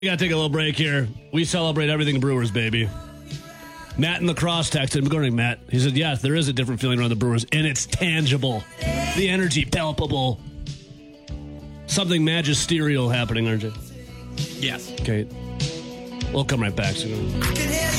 We got to take a little break here. We celebrate everything Brewers, baby. Matt in La Crosse texted. Good morning, Matt. He said, yes, there is a different feeling around the Brewers, and it's tangible. The energy, palpable. Something magisterial happening, aren't you? Yes. Okay. We'll come right back soon.